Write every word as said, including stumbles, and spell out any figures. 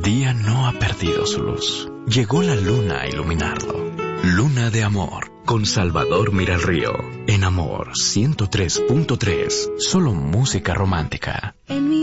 día no ha perdido su luz. Llegó la luna a iluminarlo. Luna de Amor, con Salvador Miralrío. En Amor ciento tres punto tres, solo música romántica. En mi